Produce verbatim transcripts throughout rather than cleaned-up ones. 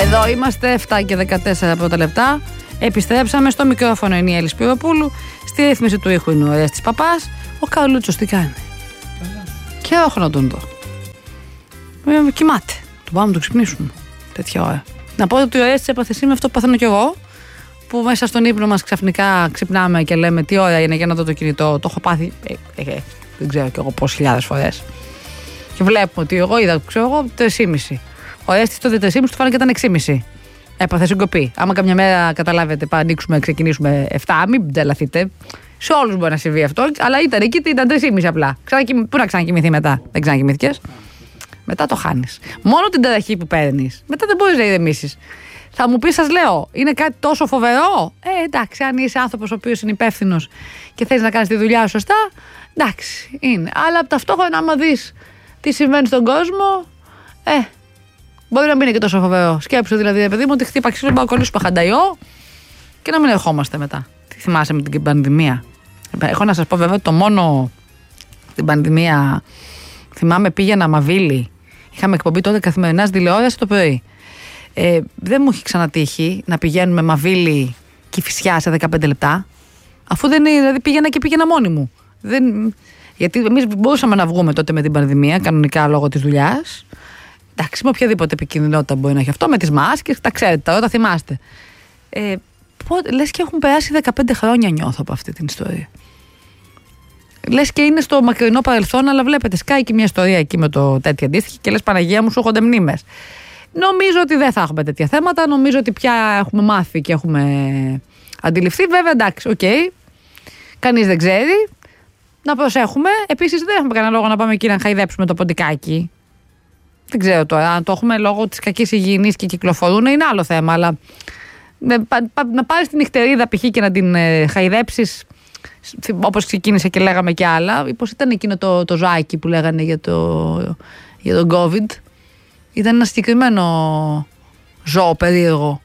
Εδώ είμαστε, εφτά και δεκατέσσερα πρώτα λεπτά. Επιστρέψαμε στο μικρόφωνο, είναι η Έλλη Σπυροπούλου. Στη ρύθμιση του ήχου είναι ο Ορέστης Παπάς. Ο Καρλούτσος τι κάνει? Και όχνο τον το. Ε, κοιμάται. Του πάμε να το ξυπνήσουμε. Τέτοια ώρα. Να πω ότι ο Ορέστης έπαθε σήμερα αυτό που παθαίνω κι εγώ. Που μέσα στον ύπνο μας ξαφνικά ξυπνάμε και λέμε τι ώρα είναι για να δω το κινητό. Το έχω πάθει. Ε, ε, ε, δεν ξέρω κι εγώ πόσες χιλιάδες φορές. Και βλέπουμε ότι εγώ είδα, ξέρω εγώ, τρεις και μισή. Ο Ορέστης το τρεις και μισή του φάνηκε ήταν έξι και μισή. Έπαθε συγκοπή. Άμα καμιά μέρα καταλάβετε, πάμε ανοίξουμε, ξεκινήσουμε εφτά, μην τρελαθείτε. Σε όλους μπορεί να συμβεί αυτό, αλλά ήταν εκεί, ήταν τρεις και μισή απλά. Πού να ξανακοιμηθεί μετά? Δεν ξανακοιμήθηκες. Μετά το χάνεις. Μόνο την ταραχή που παίρνεις. Μετά δεν μπορείς να ηρεμήσεις. Θα μου πεις, σας λέω, είναι κάτι τόσο φοβερό? Ε, εντάξει, αν είσαι άνθρωπος ο οποίος είναι υπεύθυνος και θέλεις να κάνεις τη δουλειά σου σωστά, εντάξει, είναι. Αλλά ταυτόχρονα, άμα δεις τι συμβαίνει στον κόσμο, ε, μπορεί να μην είναι και τόσο φοβερό. Σκέψου δηλαδή, ρε παιδί μου, ότι χτύπα ξύλο μπαλκονί σου παχανταϊό και να μην ερχόμαστε μετά. Τι θυμάσαι με την πανδημία? Έχω να σας πω βέβαια το μόνο την πανδημία. Θυμάμαι πήγαινα Μαβίλη. Είχαμε εκπομπή τότε καθημερινά στη τηλεόραση το πρωί. Ε, δεν μου έχει ξανατύχει να πηγαίνουμε Μαβίλη Κηφισιά σε δεκαπέντε λεπτά. Αφού δεν είναι, δηλαδή πήγαινα και πήγαινα μόνη μου. Δεν, γιατί εμείς μπορούσαμε να βγούμε τότε με την πανδημία, κανονικά λόγω της δουλειάς. Εντάξει, με οποιαδήποτε επικινδυνότητα μπορεί να έχει αυτό, με τις μάσκες, τα ξέρετε τώρα, τα θυμάστε. Ε, πότε, λες και έχουν περάσει δεκαπέντε χρόνια, νιώθω από αυτή την ιστορία. Λες και είναι στο μακρινό παρελθόν, αλλά βλέπετε, σκάει και μια ιστορία εκεί με το τέτοια αντίστοιχη και λες Παναγία μου, σου έρχονται μνήμες. Νομίζω ότι δεν θα έχουμε τέτοια θέματα. Νομίζω ότι πια έχουμε μάθει και έχουμε αντιληφθεί. Βέβαια, εντάξει, οκ. Okay. Κανείς δεν ξέρει. Να προσέχουμε. Επίσης, δεν έχουμε κανένα λόγο να πάμε εκεί να χαϊδέψουμε το ποντικάκι. Δεν ξέρω τώρα. Αν το έχουμε λόγω της κακής υγιεινής και κυκλοφορούν, είναι άλλο θέμα. Αλλά να πάρεις την νυχτερίδα π.χ. και να την χαϊδέψεις, όπως ξεκίνησε και λέγαμε κι άλλα. Πώς ήταν εκείνο το, το ζωάκι που λέγανε για, το, για τον COVID? Ήταν ένα συγκεκριμένο ζώο περίεργο.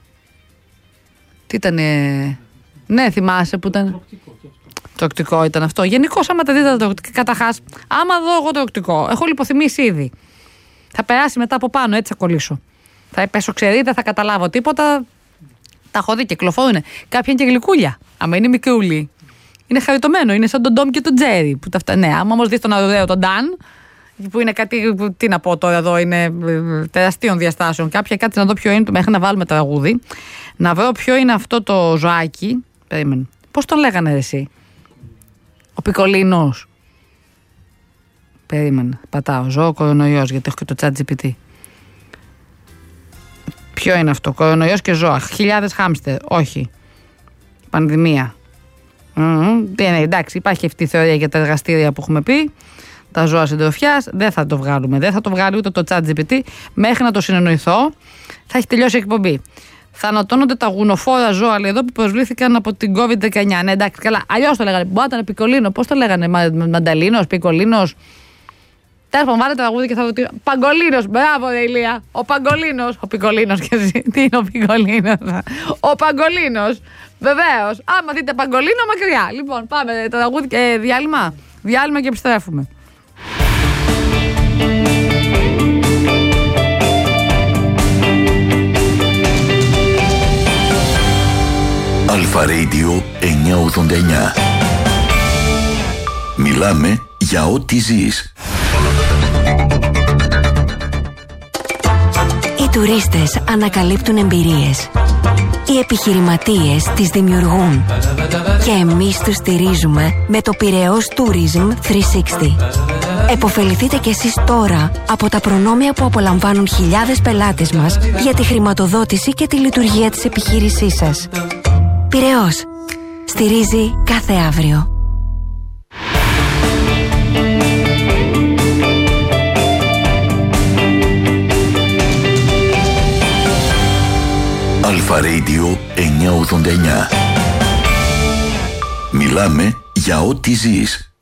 Τι ήτανε? Ναι, θυμάσαι που ήταν. Τροκτικό ήταν αυτό. Γενικώς, άμα τα δείτε τα τροκτικά, καταρχάς, άμα δω εγώ τροκτικό, έχω λιποθυμήσει ήδη. Θα περάσει μετά από πάνω, έτσι θα κολλήσω. Θα πέσω ξερή, δεν θα καταλάβω τίποτα. Τα έχω δει, κυκλοφορούν. Κάποια είναι και γλυκούλια. Άμα είναι μικρούλι. Είναι χαριτωμένο, είναι σαν τον Ντόμ και τον Τζέρι. Που τα... Ναι, άμα όμως δεις τον ωραίο τον Νταν, που είναι κάτι, τι να πω τώρα εδώ, είναι τεραστίων διαστάσεων. Κάποια, κάτι να δω ποιο είναι, μέχρι να βάλουμε τραγούδι. Να βρω ποιο είναι αυτό το ζωάκι. Περίμενε. Πώς τον λέγανε εσύ? Ο Πικολίνος. Περίμενε. Πατάω. Ζώο, κορονοϊός, γιατί έχω και το chat τζι πι τι. Ποιο είναι αυτό? Κορονοϊός και ζώα. Χιλιάδες χάμστερ. Όχι. Πανδημία. Mm, ναι, εντάξει, υπάρχει αυτή η θεωρία για τα εργαστήρια που έχουμε πει. Τα ζώα συντροφιάς, δεν θα το βγάλουμε. Δεν θα το βγάλει ούτε το chat τζι πι τι. Μέχρι να το συνεννοηθώ, θα έχει τελειώσει η εκπομπή. Θανατώνονται τα γουνοφόρα ζώα, λέει εδώ, που προσβλήθηκαν από την κόβιντ δεκαεννιά. Ναι, εντάξει, καλά. Αλλιώς το λέγανε. Μπορεί να ήταν Πικολίνο. Πώς το λέγανε? Μανταλίνος, Πικολίνος. Τέλος πάντων, βάλε τραγούδι και θα δω τι. Παγκολίνος, μπράβο, ρε Ηλία. Ο Παγκολίνος. Ο Πικολίνος και εσύ. Τι είναι ο Πικολίνος? Ο Παγκολίνος. Βεβαίως. Άμα δείτε Παγκολίνο, μακριά. Λοιπόν, πάμε τραγούδι και διάλειμμα. Διάλειμμα και επιστρέφουμε. Αλφα Radio εννιακόσια ογδόντα εννιά. Μιλάμε για ό,τι ζεις. Οι τουρίστες ανακαλύπτουν εμπειρίες. Οι επιχειρηματίες τις δημιουργούν. Και εμείς τους στηρίζουμε με το Πειραιώς Tourism τριακόσια εξήντα. Εποφεληθείτε κι εσείς τώρα από τα προνόμια που απολαμβάνουν χιλιάδες πελάτες μας για τη χρηματοδότηση και τη λειτουργία της επιχείρησής σας. Πειραιώς. Στηρίζει κάθε αύριο. Αλφα Radio εννιακόσια ογδόντα εννιά. Μιλάμε για ό,τι ζεις.